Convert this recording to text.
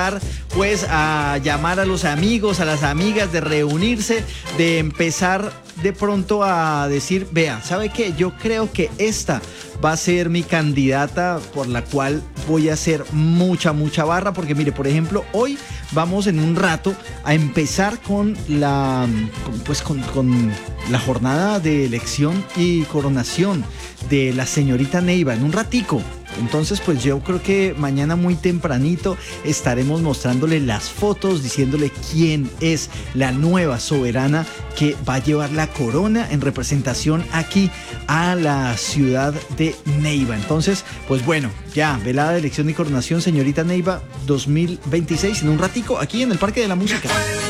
pues a llamar a los amigos, a las amigas, de reunirse, de empezar de pronto a decir, vea, ¿sabe qué? Yo creo que esta va a ser mi candidata por la cual voy a hacer mucha barra, porque mire, por ejemplo, hoy vamos en un rato a empezar con la jornada de elección y coronación de la señorita Neiva, en un ratico. Entonces, pues yo creo que mañana muy tempranito estaremos mostrándole las fotos, diciéndole quién es la nueva soberana que va a llevar la corona en representación aquí a la ciudad de Neiva. Entonces, pues bueno, ya, velada de elección y coronación, señorita Neiva 2026, en un ratico aquí en el Parque de la Música.